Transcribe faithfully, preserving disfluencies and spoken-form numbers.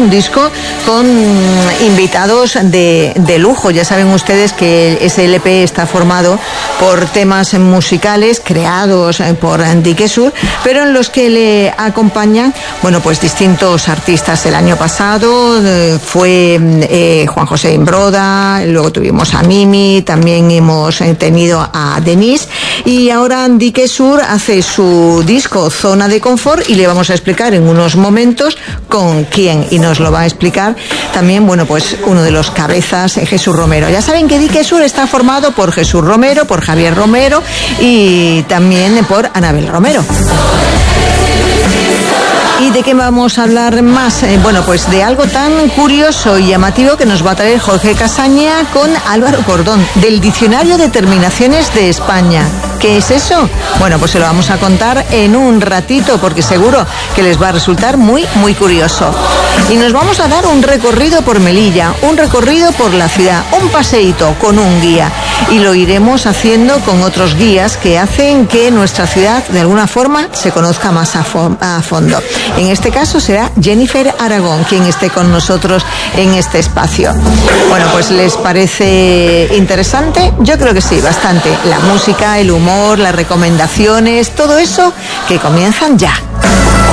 un disco con invitados de, de lujo. Ya saben ustedes que ese L P está formado por temas musicales creados por Dique Sur, pero en los que le acompañan, bueno, pues distintos artistas. El año pasado eh, fue eh, Juan José Imbroda, luego tuvimos a Mimi, también hemos eh, tenido a Denise, y ahora Dique Sur hace su disco Zona de Confort y le vamos a explicar en unos momentos con quién, y nos lo va a explicar también, bueno, pues uno de los cabezas, eh, Jesús Romero. Ya saben que Dique Sur está formado por Jesús Romero, por Javier Romero y también por Anabel Romero. ¿Y de qué vamos a hablar más? Eh, bueno, pues de algo tan curioso y llamativo que nos va a traer Jorge Casaña con Álvaro Cordón, del Diccionario de Terminaciones de España. ¿Qué es eso? Bueno, pues se lo vamos a contar en un ratito, porque seguro que les va a resultar muy, muy curioso. Y nos vamos a dar un recorrido por Melilla, un recorrido por la ciudad, un paseíto con un guía. Y lo iremos haciendo con otros guías que hacen que nuestra ciudad, de alguna forma, se conozca más a, fo- a fondo. En este caso será Jennifer Aragón quien esté con nosotros en este espacio. Bueno, pues ¿les parece interesante? Yo creo que sí, bastante. La música, el humor, las recomendaciones, todo eso que comienzan ya.